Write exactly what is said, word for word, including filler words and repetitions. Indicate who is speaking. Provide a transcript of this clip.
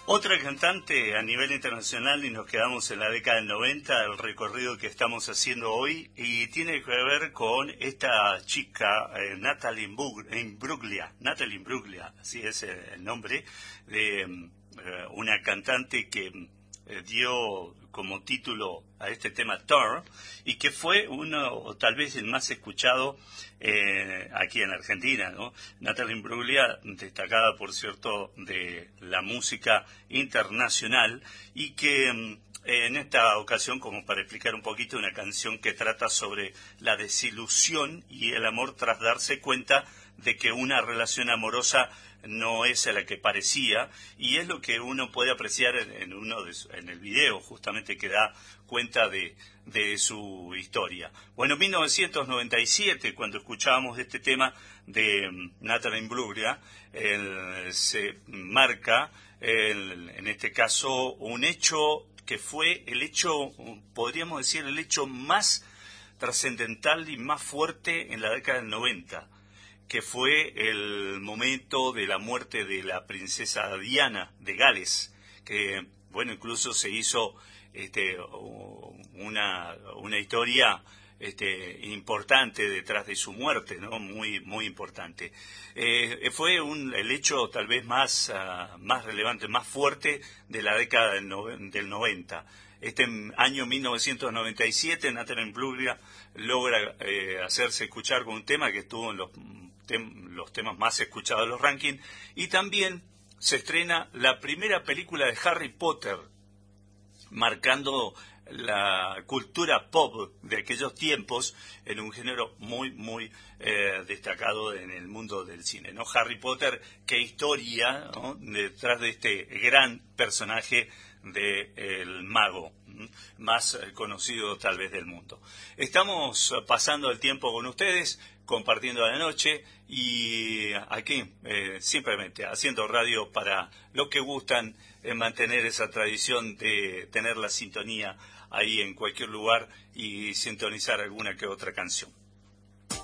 Speaker 1: Otra cantante a nivel internacional, y nos quedamos en la década del noventa, el recorrido que estamos haciendo hoy, y tiene que ver con esta chica, eh, Natalie Imbruglia, Natalie Imbruglia, así es el nombre, de eh, una cantante que eh, dio como título a este tema Thor, y que fue uno, o tal vez el más escuchado eh, aquí en Argentina, ¿no? Natalie Imbruglia, destacada por cierto de la música internacional, y que en esta ocasión, como para explicar un poquito, una canción que trata sobre la desilusión y el amor tras darse cuenta de que una relación amorosa no es a la que parecía, y es lo que uno puede apreciar en, en uno de, en el video justamente que da cuenta de, de su historia. Bueno, en mil novecientos noventa y siete, cuando escuchábamos este tema de Natalie Imbruglia, el, se marca el, en este caso un hecho que fue el hecho, podríamos decir, el hecho más trascendental y más fuerte en la década del noventa, que fue el momento de la muerte de la princesa Diana de Gales, que, bueno, incluso se hizo este, una, una historia este, importante detrás de su muerte, ¿no? Muy, muy importante. Eh, fue un, el hecho tal vez más, uh, más relevante, más fuerte de la década del, no, del noventa. Este año mil novecientos noventa y siete, Natalie Imbruglia logra eh, hacerse escuchar con un tema que estuvo en los, tem, los temas más escuchados de los rankings, y también se estrena la primera película de Harry Potter, marcando la cultura pop de aquellos tiempos en un género muy, muy eh, destacado en el mundo del cine, ¿no? Harry Potter, qué historia, ¿no?, detrás de este gran personaje de el mago más conocido tal vez del mundo. Estamos pasando el tiempo con ustedes, compartiendo la noche, y aquí eh, simplemente haciendo radio para los que gustan eh, mantener esa tradición de tener la sintonía ahí en cualquier lugar y sintonizar alguna que otra canción.